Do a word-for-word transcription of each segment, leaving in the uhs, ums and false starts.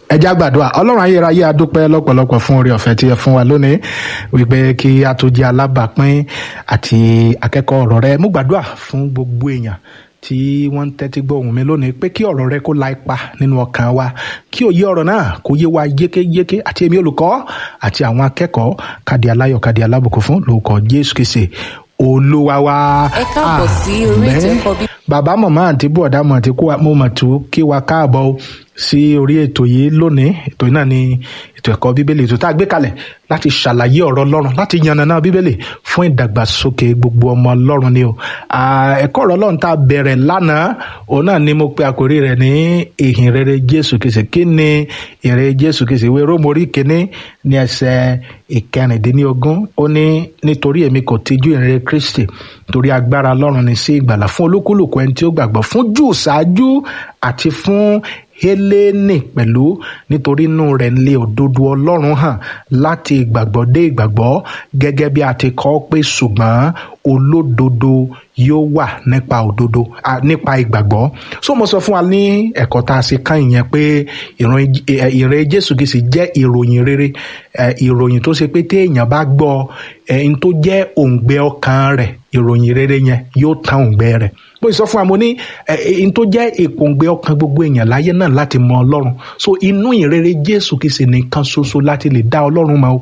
ẹ já gbàdúrà. Ọlọ́run ayérayé, a dúpẹ́ lọ́pọ̀lọpọ̀ fún oore ọ̀fẹ́ tí ẹ fún wa lónìí wípé kí a tó jẹ́ alábàápín àti akẹ́kọ̀ọ́ ọ̀rọ̀ rẹ. Mo gbàdúrà fún gbogbo èèyàn tí wọ́n ń tẹ́tí gbọ́ ohùn mi lónìí pé kí ọ̀rọ̀ rẹ kó la ipa nínú ọkàn wa, kí òye ọ̀rọ̀ náà kó yé wa yékéyéké, àti èmi olùkọ́ àti àwọn akẹ́kọ̀ọ́ kádì aláyọ̀ kádì alábùkún fún lórúkọ Jésù Kristi Olúwa wa. Ẹ káàbọ̀ sí orí ètò ẹ̀kọ́ bí. Bàbá màmá àti bọ̀dá mọ̀ àti kó wa mo mọ̀ tó kí wa káàbọ̀ sí orí ètò yìí lónìí. Ètò yìí náà ni ètò ẹ̀kọ́ bíbélì, ètò tá a gbé kalẹ̀ láti ṣàlàyé ọ̀rọ̀ Ọlọ́run, láti yànnàná bíbélì fún ìdàgbàsókè gbogbo ọmọ Ọlọ́run ni o. Ẹ̀kọ́ ọ̀rọ̀ Ọlọ́run tá a bẹ̀rẹ̀ lánàá, òun náà ni mo pe àkórí rẹ̀ ní ìhìn rere Jésù Kristi. Kí ni ìhìn rere Jésù Kristi? Ìwé Róòmù orí kìíní ní ẹsẹ̀ ìkẹrìndínlógún, ó ní nítorí èmi kò tijú ìhìn rere Kristi, torí agbára Ọlọ́run ni sí ìgbàlà fún olúkúlùkù ẹni tí ó gbàgbọ́, fún Júù ṣáájú àti fún Hélénì pẹ̀lú, nítorí inú rẹ̀ lé òdodo Ọlọ́run hàn láti ìgbàgbọ́ dé ìgbàgbọ́, gẹ́gẹ́ bí a ti kọ ọ́ pé ṣùgbọ́n olódodo yóò wà nípa òdodo nípa ìgbàgbọ́. So mo sọ fún wa ní ẹ̀kọ́ tá a ṣe kàn ìyẹn pé ìrere Jésù Kristi jẹ́ ìròyìn rere, ìròyìn tó ṣe pé téèyàn bá gbọ́ ẹni tó jẹ́ òǹgbẹ ọkàn rẹ̀, ìròyìn rere yẹn yóò tán òǹgbẹ rẹ̀. Bó ṣe sọ fún wa mo ní ẹni tó jẹ́ ìpòǹgbẹ ọkàn gbogbo èèyàn láyé náà láti mọ Ọlọ́run. So inú ìrere Jésù Kristi nìkan ṣoṣo láti lè dá Ọlọ́run mọ̀ o.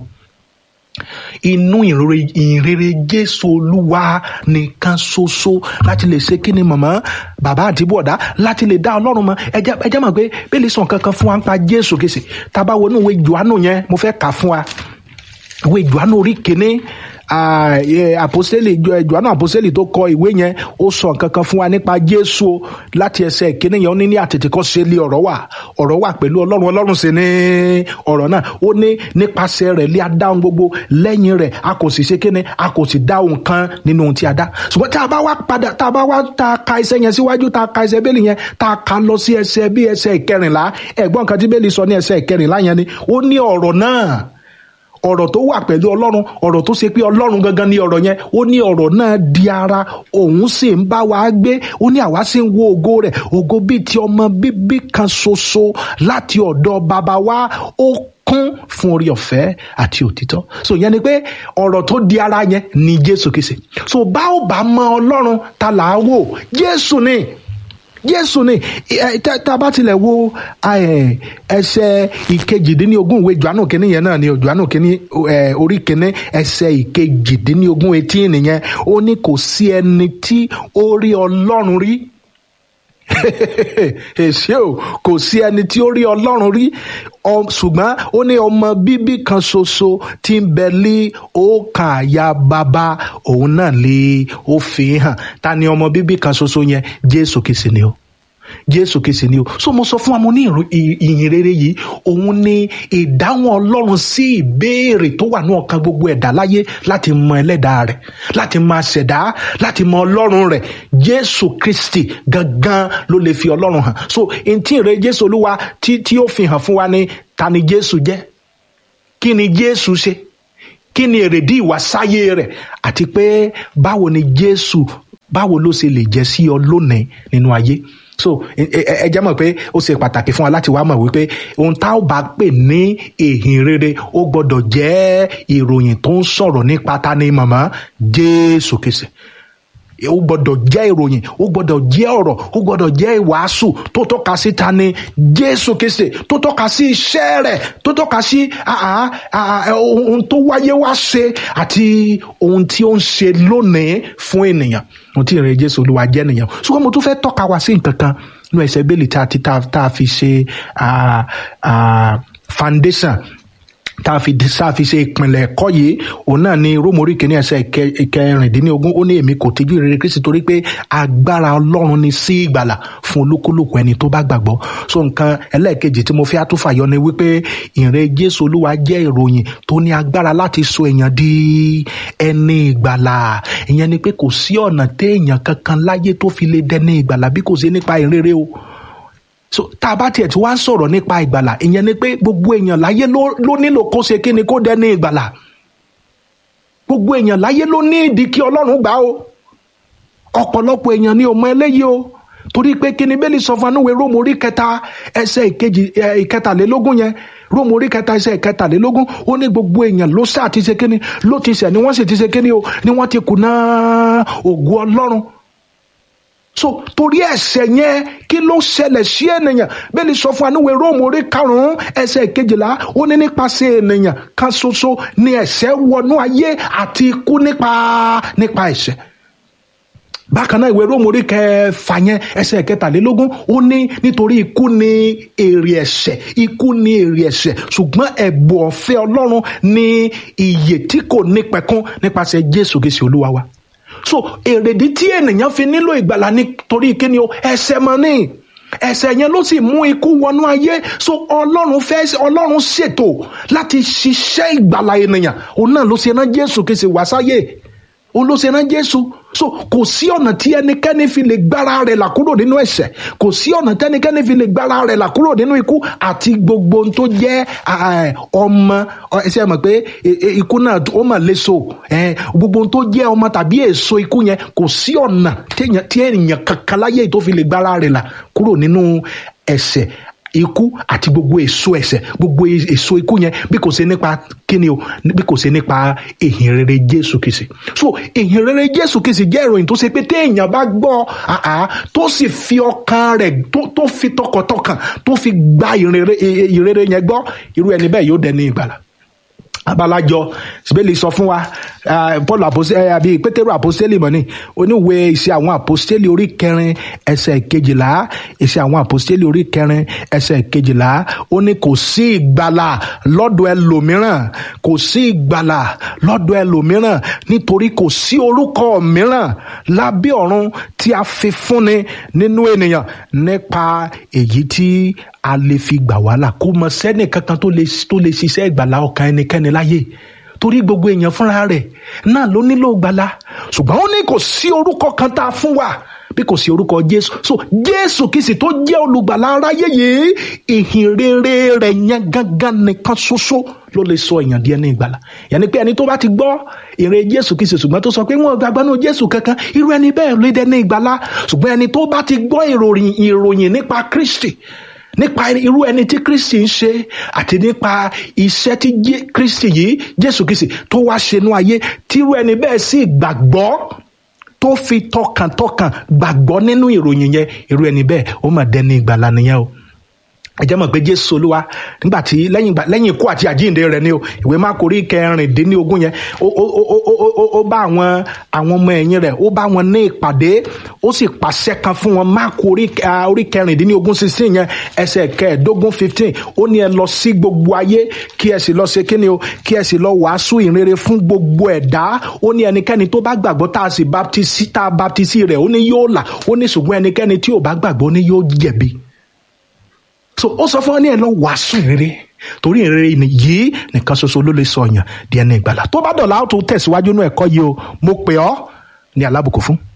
Inú ìrere Jésù Olúwa nìkan ṣoṣo láti lè ṣe kíni màmá bàbá àti bọ̀dá láti lè dá Ọlọ́run mọ̀. ẹ jẹ́ mọ̀ pé bẹ́ẹ̀ sọ kankan fún wa nípa Jésù Kristi. Tá a bá wo inú ìwé Jòhánù yẹn, mo fẹ́ kà fún wa ìwé Jòhánù orí kìíní. Àpọ́sítélì Jòhánù àpọ́sítélì tó kọ ìwé yẹn, ó sọ nǹkan kan fún wa nípa Jésù láti ẹsẹ̀ ìkíní yẹn. Ó ní ní àtètèkọ́ṣe lé ọ̀rọ̀ wà, ọ̀rọ̀ wà pẹ̀lú Ọlọ́run, Ọlọ́run sì ní ọ̀rọ̀ náà. Ó ní nípasẹ̀ rẹ̀ lé a dá ohun gbogbo, lẹ́yìn rẹ̀ a kò sì ṣe kíni, a kò sì dá ohun kan nínú ohun tí a dá. Ṣùgbọ́n tá a bá wá padà, tá a bá wá tá a ka ẹsẹ̀ yẹn síwájú, tá a ka ẹsẹ̀ bẹ́ẹ̀lì yẹn, tá a ka lọ sí ẹsẹ̀ bí ẹsẹ̀ ìkẹrìnlá, ẹ̀gbọ́n nǹkan tí bẹ́ẹ̀lì sọ ní ẹsẹ̀ ìkẹrìnlá yẹn ni, ó ní ọ̀rọ̀ náà, ọ̀rọ̀ tó wà pẹ̀lú Ọlọ́run, ọ̀rọ̀ tó ṣe pé Ọlọ́run gangan ni ọ̀rọ̀ yẹn. Ó ní ọ̀rọ̀ náà di ara, òun sì ń bá wa gbé. Ó ní àwa sì ń wo ògo rẹ̀, ògo bíi ti ọmọ bíbí kan ṣoṣo láti ọ̀dọ̀ bàbá wa. Ó kún fún oore ọ̀fẹ́ àti òtítọ́. So yẹn ni pé ọ̀rọ̀ tó di ara yẹn ni Jésù Kristi. So bá ò bá mọ Ọlọ́run, ta là á wò? Jésù ni. Jésù ni. Tá a bá tilẹ̀ wo ẹsẹ̀ ìkejìdínlógún ìwé Jòhánù kìíní yẹn náà ni Jòhánù kìíní orí kìíní ẹsẹ̀ ìkejìdínlógún etí nìyẹn. Ó ní kò sí ẹni tí ó rí Ọlọ́run rí. Èsì o, kò sí ẹni tí ó rí Ọlọ́run rí, ṣùgbọ́n ó ní ọmọ bíbí kan ṣoṣo tí ń bẹ lé ọkàn àyà bàbá, òun náà lè ó fi hàn. Ta ni ọmọ bíbí kan ṣoṣo yẹn? Jésù Kristi ni o. Jésù Kristi ni o. So mo sọ fún wa, mo ní ìyìn rere yìí, òun ni ìdáhùn Ọlọ́run sí ìbéèrè tó wà ní ọkàn gbogbo ẹ̀dá láyé láti mọ ẹlẹ́dàá rẹ̀, láti máa ṣẹ̀dá, láti mọ Ọlọ́run rẹ̀. Jésù Kristi gangan ló lè fi Ọlọ́run hàn. So ntí ìrere Jésù Olúwa tí tí ó fi hàn fún wa ni, ta ni Jésù jẹ́? Kí ni Jésù ṣe? Kí ni èrèdí ìwàsáyé rẹ̀? Àti pé báwo ni Jésù, báwo ló ṣe lè jẹ́ sí ọ lónìí nínú ayé? So ẹ jẹ́ mọ̀ pé ó ṣe pàtàkì fún wa láti wá mọ̀ wípé ohun tá ò bá pè ní ìhìn rere, ó gbọ́dọ̀ jẹ́ ìròyìn tó ń sọ̀rọ̀ nípa ta ni màmá? Jésù Kristi. Ó gbọ́dọ̀ jẹ́ ìròyìn, ó gbọ́dọ̀ jẹ́ ọ̀rọ̀, ó gbọ́dọ̀ jẹ́ ìwàásù tó tọ́ka sí ta ni? Jésù Kristi, tó tọ́ka sí iṣẹ́ rẹ̀, tó tọ́ka sí ohun tó wáyé wá ṣe àti ohun tí ó ń ṣe lónìí fún ènìyàn. Ohun tí ìrere Jésù Olúwa jẹ́ nìyẹn. Ṣùgbọ́n mo tún fẹ́ tọ́ka wá sí nǹkan kan nínú ẹsẹ̀ bẹ́ẹ̀lì tá a fi ṣe foundation, tá a fi tá a fi ṣe ìpìnlẹ̀ ẹ̀kọ́ yìí. Òun náà ni Róòmù orí kìíní ẹsẹ̀ ìkẹrìndínlógún. Ó ní èmi kò tijú ìrere Kristi, torí pé agbára Ọlọ́run ni sí ìgbàlà fún olúkúlùkù ẹni tó bá gbàgbọ́. So nǹkan ẹlẹ́ẹ̀kejì tí mo fi àtúfàyọ ni wípé ìrere Jésù Olúwa jẹ́ ìròyìn tó ní agbára láti sọ èèyàn di ẹni ìgbàlà. Ìyẹn ni pé kò sí ọ̀nà téèyàn kankan láyé tó fi lè dẹni ìgbàlà bí kò sí nípa ìrere o. So tá a bá tiẹ̀ tí wá ń sọ̀rọ̀ nípa ìgbàlà, ìyẹn ni pé gbogbo èèyàn láyé ló nílò kó ṣe kíni, kó dẹni ìgbàlà. Gbogbo èèyàn láyé ló ní ìdí kí Ọlọ́run gbà o. Ọ̀pọ̀lọpọ̀ èèyàn ni ò mọ eléyìí o. torí pé kí ni bẹ́ẹ̀lì sọ fún anúwe róòmù orí kẹta ẹsẹ̀ ìkejì ìkẹtàlélógún yẹn róòmù orí kẹta ẹsẹ̀ ìkẹtàlélógún ó ní gbogbo èèyàn ló sá ti ṣe kíni ló ti ṣẹ̀ ni wọ́n sì ti ṣe kíni o ni wọ́n ti kùnà ògo Ọlọ́run. So torí ẹ̀ṣẹ̀ yẹn kí ló ṣẹlẹ̀ sí ènìyàn bẹ́ẹ̀ni sọ fún anúwe róòmù orí karùn-ún ẹsẹ̀ ìkejìlá ó ní nípasẹ̀ ènìyàn kan ṣoṣo ni ẹ̀ṣẹ̀ wọnú ayé àti ikú nípa nípa ẹ̀ṣẹ̀. Bákan náà ìwé róòmù orí kẹfà yẹn ẹsẹ̀ kẹtàlélógún ó ní nítorí ikú ni èrè ẹ̀ṣẹ̀ ikú ni èrè ẹ̀ṣẹ̀ ṣùgbọ́n ẹ̀bùn ọ̀fẹ́ Ọlọ́run ni ìyè tí kò nípẹ̀kun nípasẹ̀ Jésù Kristi Olúwa wa. So èrèdí tí ènìyàn fi nílò ìgbàlà nítorí kíni o ẹ̀ṣẹ̀ mọ́ ni ẹ̀ṣẹ̀ yẹn ló sì mú ikú wọnú ayé. So Ọlọ́run fẹ́ Ọlọ́run ṣètò láti ṣiṣẹ́ ìgbàlà ènìyàn òun náà ló ṣe rán Jésù Kristi wá sáyé òun ló ṣe rán Jésù. So kò sí ọ̀nà tí ẹnikẹ́ni fi lè gbára rẹ̀ là kúrò nínú ẹ̀ṣẹ̀ kò sí ọ̀nà tí ẹnikẹ́ni fi lè gbára rẹ̀ là kúrò nínú ikú àti gbogbo ohun tó jẹ́ ọmọ ẹ̀ṣẹ̀ mọ̀ pé ikú náà ó mà léso gbogbo ohun tó jẹ́ ọmọ tàbí èso ikú yẹn kò sí ọ̀nà tí ènìyàn kankan láyé tó fi lè gbára rẹ̀ là kúrò nínú ẹ̀ṣẹ̀ ikú àti gbogbo èso ẹ̀ṣẹ̀ gbogbo èso ikú yẹn bí kò ṣe nípa kíni o bí kò ṣe nípa ìhìn rere Jésù Kristi. So ìhìn rere Jésù Kristi jẹ́ ìròyìn tó ṣe pé téèyàn bá gbọ́ àá tó sì fi ọkàn rẹ̀ tó fi tọkàntọkàn tó fi gba ìhìn rere yẹn gbọ́ irú ẹni bẹ́ẹ̀ yóò dẹni ìgbàlà. Abalajọ Bíbélì sọ fún wa Paul àpòstélì àbí Pétérù àpòstélì mọ ni oníwèé Iṣẹ́ àwọn àpòstélì orí kẹrin ẹsẹ̀ kejìlá Iṣẹ́ àwọn àpòstélì orí kẹrin ẹsẹ̀ kejìlá ó ní kò sí ìgbàlà lọ́dọ̀ ẹlòmíràn kò sí ìgbàlà lọ́dọ̀ ẹlòmíràn nítorí kò sí orúkọ mìíràn lábẹ́ ọ̀run tí a fi fúnni nínú ènìyàn nípa èyí tí a lè fi gbà wá là. Kò mọ̀ sẹ́nì kankan tó lè tó lè ṣiṣẹ́ ìgbàlà ọkàn ẹnikẹ́ni láyé torí gbogbo èèyàn fúnra rẹ̀ náà ló nílò ìgbàlà ṣùgbọ́n ó ní kò sí orúkọ kan tá a fún wa bí kò sí orúkọ Jésù. So Jésù Kristi tó jẹ́ olùgbàlà aráyé yìí ìhìn rere rẹ̀ yẹn gangan nìkan ṣoṣo ló lè sọ èèyàn di ẹni ìgbàlà. Yàní pé ẹni tó bá ti gbọ́ ìrere Jésù Kristi ṣùgbọ́n tó sọ pé wọn ò gbàgbọ́ nínú Jésù kankan irú ẹni bẹ́ẹ̀ ló dẹni ìgbàlà. Ṣùgbọ́n ẹni tó bá ti gbọ́ ìròyìn ìròyìn nípa Kristi nípa irú ẹni tí Kristi ń ṣe àti nípa iṣẹ́ tí Kristi yìí Jésù Kristi tó wá ṣe nú ayé tí irú ẹni bẹ́ẹ̀ sì gbàgbọ́ tó fi tọkàntọkàn gbàgbọ́ nínú ìròyìn yẹn irú ẹni bẹ́ẹ̀ ó mà dẹni ìgbàlà nìyẹn o. Ẹ jẹ́ mọ̀ pé Jésù Olúwa nígbà tí lẹ́yìn lẹ́yìn ikú àti àjíǹde rẹ̀ ni o ìwé Máàkù orí kẹrìndínlógún yẹn ó ó ó ó ó bá àwọn àwọn ọmọ ẹ̀yìn rẹ̀ ó bá wọn ní ìpàdé ó sì pàṣẹ kan fún wọn Máàkù orí orí kẹrìndínlógún sísìn yẹn ẹsẹ̀ kẹẹ̀ẹ́dógún fifteen ó ní ẹ lọ sí gbogbo ayé kí ẹ sì lọ ṣe kíni o kí ẹ sì lọ wàásù ìrere fún gbogbo ẹ̀dá ó ní ẹnikẹ́ni tó bá gbàgbọ́ tá a sì baptisi tá a baptisi rẹ̀ ó ní yóò là ó ní ṣùgbọ́n ẹnikẹ́ni tí ò bá gbàgbọ́ ní yóò jẹ̀bi. So ó sọ fún ọ ní ẹ lọ wàásù rere torí rere yìí nìkan ṣoṣo ló lè sọ yàn di ẹni ìgbàlà. Tó bá dọ̀la ó tún tẹ̀síwájú nínú ẹ̀kọ́ yìí o mo pè ọ́ ní alábùkún fún.